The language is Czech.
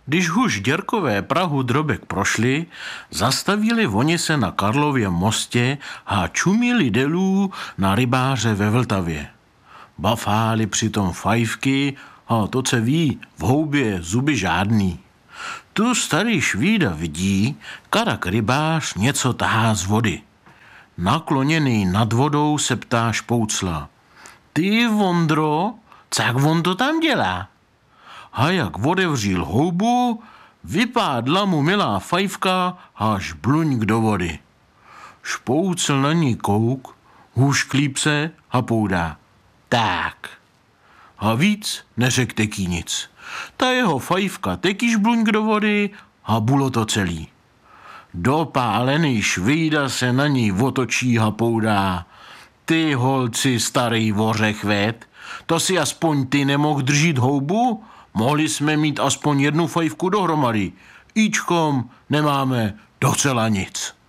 Když už děrkové Prahu drobek prošli, zastavili oni se na Karlově mostě a čumili delů na rybáře ve Vltavě. Bafáli přitom fajfky a to se ví, v houbě zuby žádný. Tu starý švída vidí, karak rybář něco tahá z vody. Nakloněný nad vodou se ptá špoucla. Ty, Vondro, cak on to tam dělá? A jak odevřel houbu, vypádla mu milá fajfka až bluňk do vody. Špoucl na ní kouk, hušklíp se a poudá. Tak. A víc neřek teký nic. Ta jeho fajfka tekýž bluňk do vody a bylo to celý. Dopálený švýda se na ní otočí a poudá. Ty holci starý vořechvet, to si aspoň ty nemohl držít houbu? Mohli jsme mít aspoň jednu fajfku dohromady. Íčkom nemáme docela nic.